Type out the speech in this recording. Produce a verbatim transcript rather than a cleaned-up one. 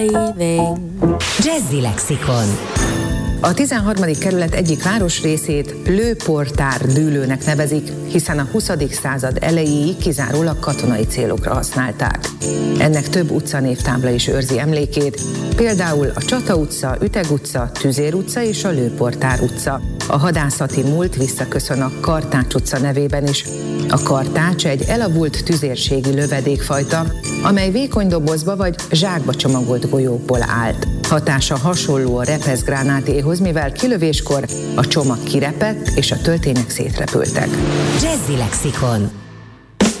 Jazzy Lexikon. A tizenharmadik kerület egyik városrészét lőportár dűlőnek nevezik, hiszen a huszadik század elejéig kizárólag katonai célokra használták. Ennek több utcanévtábla is őrzi emlékét, például a Csata utca, Üteg utca, Tüzér utca és a Lőportár utca. A hadászati múlt visszaköszön a Kartács utca nevében is. A kartács egy elavult tüzérségi lövedékfajta, amely vékony dobozba vagy zsákba csomagolt golyókból állt. Hatása hasonló a repeszgránátéhoz, mivel kilövéskor a csomag kirepett és a töltények szétrepültek. Jazzy Lexikon.